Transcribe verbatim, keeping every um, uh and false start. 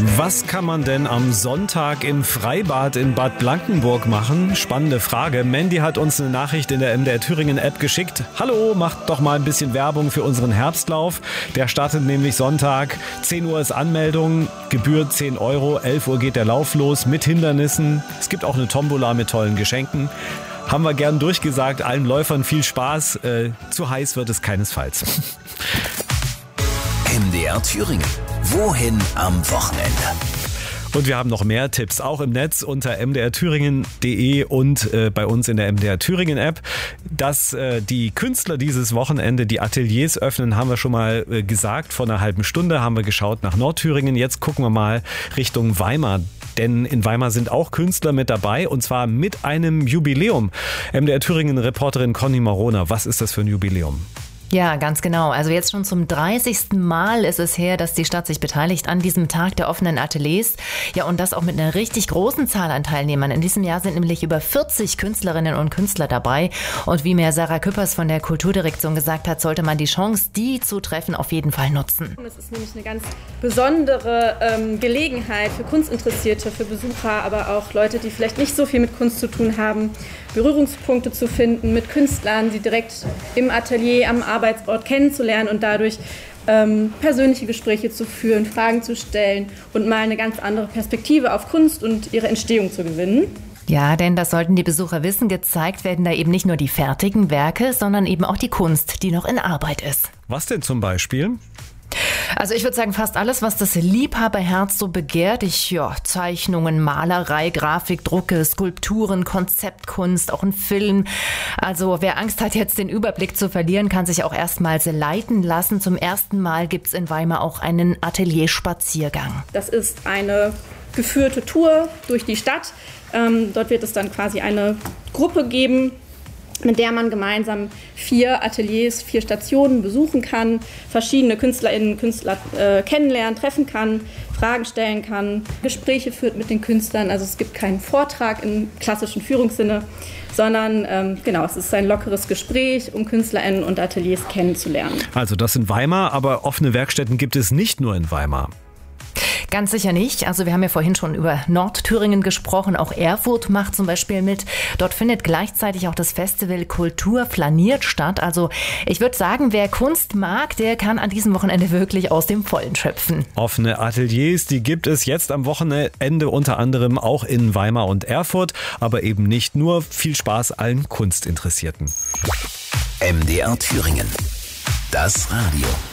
Was kann man denn am Sonntag im Freibad in Bad Blankenburg machen? Spannende Frage. Mandy hat uns eine Nachricht in der M D R Thüringen App geschickt. Hallo, macht doch mal ein bisschen Werbung für unseren Herbstlauf. Der startet nämlich Sonntag. zehn Uhr ist Anmeldung, Gebühr zehn Euro. elf Uhr geht der Lauf los mit Hindernissen. Es gibt auch eine Tombola mit tollen Geschenken. Haben wir gern durchgesagt. Allen Läufern viel Spaß. Äh, zu heiß wird es keinesfalls. M D R Thüringen. Wohin am Wochenende? Und wir haben noch mehr Tipps, auch im Netz unter m d r thüringen punkt d e und äh, bei uns in der M D R Thüringen App. Dass äh, die Künstler dieses Wochenende die Ateliers öffnen, haben wir schon mal äh, gesagt. Vor einer halben Stunde haben wir geschaut nach Nordthüringen. Jetzt gucken wir mal Richtung Weimar. Denn in Weimar sind auch Künstler mit dabei und zwar mit einem Jubiläum. M D R Thüringen-Reporterin Conny Marona, was ist das für ein Jubiläum? Ja, ganz genau. Also jetzt schon zum dreißigsten Mal ist es her, dass die Stadt sich beteiligt an diesem Tag der offenen Ateliers. Ja, und das auch mit einer richtig großen Zahl an Teilnehmern. In diesem Jahr sind nämlich über vierzig Künstlerinnen und Künstler dabei. Und wie mir Sarah Küppers von der Kulturdirektion gesagt hat, sollte man die Chance, die zu treffen, auf jeden Fall nutzen. Es ist nämlich eine ganz besondere ähm, Gelegenheit für Kunstinteressierte, für Besucher, aber auch Leute, die vielleicht nicht so viel mit Kunst zu tun haben, Berührungspunkte zu finden mit Künstlern, die direkt im Atelier, am Arbeitsort kennenzulernen und dadurch ähm, persönliche Gespräche zu führen, Fragen zu stellen und mal eine ganz andere Perspektive auf Kunst und ihre Entstehung zu gewinnen. Ja, denn das sollten die Besucher wissen, gezeigt werden da eben nicht nur die fertigen Werke, sondern eben auch die Kunst, die noch in Arbeit ist. Was denn zum Beispiel? Also ich würde sagen, fast alles, was das Liebhaberherz so begehrt. Ich, ja, Zeichnungen, Malerei, Grafik, Drucke, Skulpturen, Konzeptkunst, auch ein Film. Also wer Angst hat, jetzt den Überblick zu verlieren, kann sich auch erstmals leiten lassen. Zum ersten Mal gibt es in Weimar auch einen Atelierspaziergang. Das ist eine geführte Tour durch die Stadt. Ähm, dort wird es dann quasi eine Gruppe geben, mit der man gemeinsam vier Ateliers, vier Stationen besuchen kann, verschiedene KünstlerInnen und Künstler äh, kennenlernen, treffen kann, Fragen stellen kann, Gespräche führt mit den Künstlern. Also es gibt keinen Vortrag im klassischen Führungssinne, sondern ähm, genau, es ist ein lockeres Gespräch, um KünstlerInnen und Ateliers kennenzulernen. Also das in Weimar, aber offene Werkstätten gibt es nicht nur in Weimar. Ganz sicher nicht. Also wir haben ja vorhin schon über Nordthüringen gesprochen. Auch Erfurt macht zum Beispiel mit. Dort findet gleichzeitig auch das Festival Kultur flaniert statt. Also ich würde sagen, wer Kunst mag, der kann an diesem Wochenende wirklich aus dem Vollen schöpfen. Offene Ateliers, die gibt es jetzt am Wochenende unter anderem auch in Weimar und Erfurt. Aber eben nicht nur. Viel Spaß allen Kunstinteressierten. M D R Thüringen. Das Radio.